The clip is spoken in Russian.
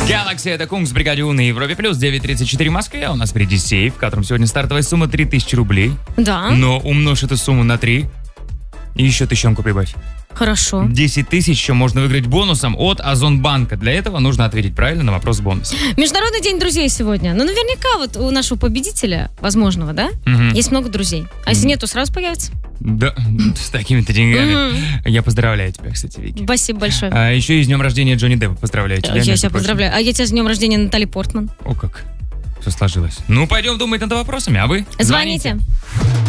Galaxy, это Кунг с Бригадио на Европе плюс 9:34 в Москве. У нас впереди сейф, в котором сегодня стартовая сумма 3000 рублей. Да. Но умножь эту сумму на 3 и еще тысячонку прибавь. Хорошо. 10 тысяч еще можно выиграть бонусом от Озонбанка. Для этого нужно ответить правильно на вопрос бонуса. Международный день друзей сегодня. Ну, наверняка вот у нашего победителя, возможного, да, есть много друзей. А если нет, то сразу появится. Да, с такими-то деньгами. Я поздравляю тебя, кстати, Вики. Спасибо большое. А еще и с днем рождения Джонни Деппа поздравляю тебя. Я между тебя прочим. поздравляю. А я тебя с днем рождения Натальи Портман. О, как все сложилось. Ну, пойдем думать над вопросами, а вы? Звоните.